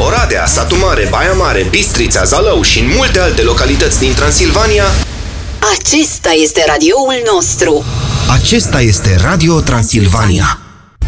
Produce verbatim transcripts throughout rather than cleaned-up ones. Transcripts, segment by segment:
Oradea, Satu Mare, Baia Mare, Bistrița, Zalău și în multe alte localități din Transilvania. Acesta este radioul nostru. Acesta este Radio Transilvania.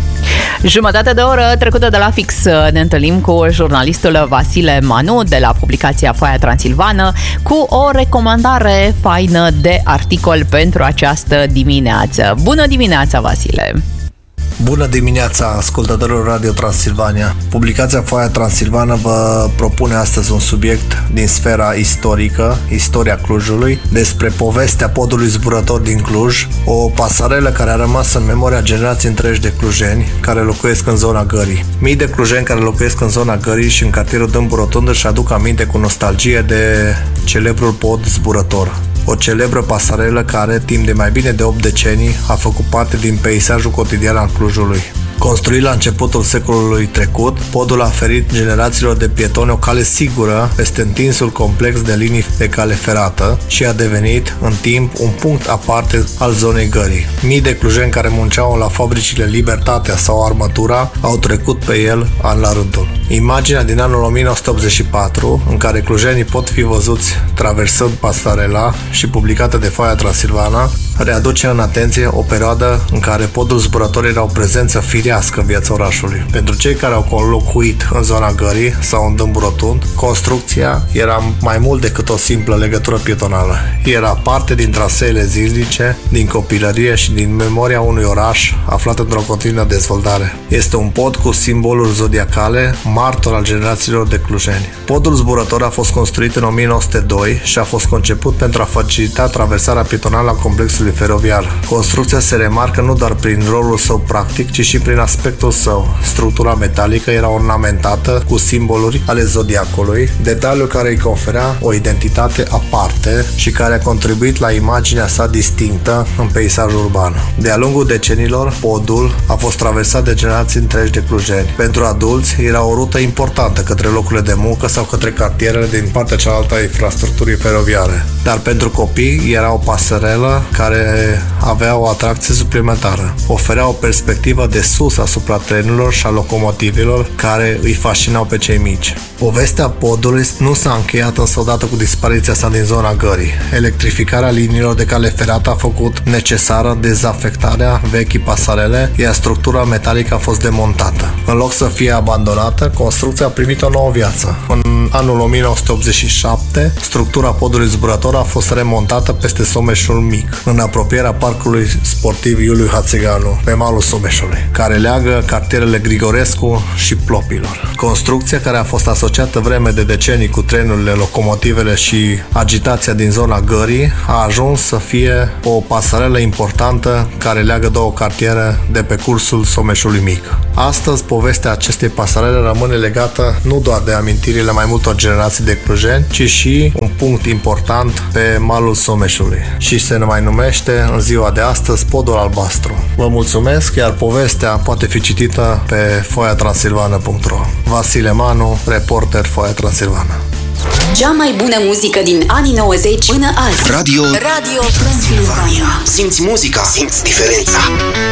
Jumătate de oră trecută de la fix ne întâlnim cu jurnalistul Vasile Manu de la publicația Foaia Transilvană cu o recomandare faină de articol pentru această dimineață. Bună dimineața, Vasile! Bună dimineața, ascultătorilor Radio Transilvania! Publicația Foaia Transilvană vă propune astăzi un subiect din sfera istorică, istoria Clujului, despre povestea podului zburător din Cluj, o pasarelă care a rămas în memoria generații întregi de clujeni care locuiesc în zona Gării. Mii de clujeni care locuiesc în zona Gării și în cartierul Dâmbu Rotund își aduc aminte cu nostalgie de celebrul pod zburător. O celebră pasarelă care, timp de mai bine de opt decenii, a făcut parte din peisajul cotidian al Clujului. Construit la începutul secolului trecut, podul a oferit generațiilor de pietoni o cale sigură peste întinsul complex de linii de cale ferată și a devenit, în timp, un punct aparte al zonei Gării. Mii de clujeni care munceau la fabricile Libertatea sau Armătura au trecut pe el an la rândul. Imaginea din anul o mie nouă sute optzeci și patru, în care clujenii pot fi văzuți traversând pasarela și publicată de Foaia Transilvana, readuce în atenție o perioadă în care podul zburător era o prezență firească în viața orașului. Pentru cei care au locuit în zona Gării sau în Dâmbu Rotund, construcția era mai mult decât o simplă legătură pietonală. Era parte din traseele zilnice, din copilărie și din memoria unui oraș aflat într-o continuă dezvoltare. Este un pod cu simboluri zodiacale, martor al generațiilor de clujeni. Podul zburător a fost construit în o mie nouă sute doi și a fost conceput pentru a facilita traversarea pietonală a complexului feroviar. Construcția se remarcă nu doar prin rolul său practic, ci și prin aspectul său. Structura metalică era ornamentată cu simboluri ale zodiacului, detaliu care îi conferea o identitate aparte și care a contribuit la imaginea sa distinctă în peisajul urban. De-a lungul decenilor, podul a fost traversat de generații întregi de clujeni. Pentru adulți, era o rută importantă către locurile de muncă sau către cartierele din partea cealaltă a infrastructurii feroviare. Dar pentru copii era o pasarelă care avea o atracție suplimentară. Oferea o perspectivă de sus asupra trenurilor și a locomotivelor care îi fascinau pe cei mici. Povestea podului nu s-a încheiat însă odată cu dispariția sa din zona Gării. Electrificarea liniilor de cale ferată a făcut necesară dezafectarea vechii pasarele, iar structura metalică a fost demontată. În loc să fie abandonată, construcția a primit o nouă viață. În anul o mie nouă sute optzeci și șapte, structura podului zburător a fost remontată peste Someșul Mic, în apropierea parcului sportiv Iuliu Hațeganu, pe malul Someșului, care leagă cartierele Grigorescu și Plopilor. Construcția, care a fost asociată vreme de decenii cu trenurile, locomotivele și agitația din zona Gării, a ajuns să fie o pasarelă importantă care leagă două cartiere de pe cursul Someșului Mic. Astăzi, povestea acestei pasarele rămâne legată nu doar de amintirile mai multor generații de clujeni, ci și un punct important pe malul Someșului și se mai numește în ziua de astăzi Podul Albastru. Vă mulțumesc, iar povestea poate fi citită pe foaia transilvană punct ro. Vasile Manu, reporter Foaia Transilvană. Cea mai bună muzică din anii nouăzeci până azi. Radio Radio Transilvania. Simți muzica, simți diferența.